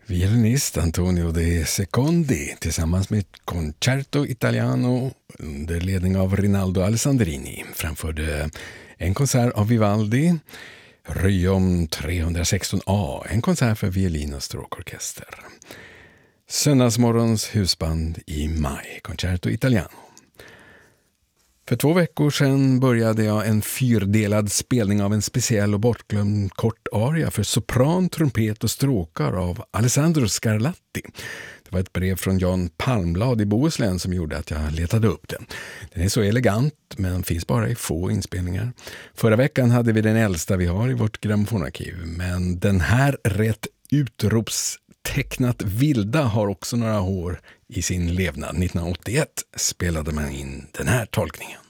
Violinist Antonio De Secondi tillsammans med Concerto Italiano under ledning av Rinaldo Alessandrini framförde en konsert av Vivaldi, Requiem 316A, en konsert för violin och stråkorkester. Söndagsmorgons husband i maj, Concerto Italiano. För 2 veckor sedan började jag en 4-delad spelning av en speciell och bortglömd kort aria för sopran, trumpet och stråkar av Alessandro Scarlatti. Det var ett brev från Jan Palmblad i Bohuslän som gjorde att jag letade upp den. Den är så elegant men finns bara i få inspelningar. Förra veckan hade vi den äldsta vi har i vårt grammofonarkiv, men den här rätt utropstecknat vilda har också några år i sin levnad. 1981 spelade man in den här tolkningen.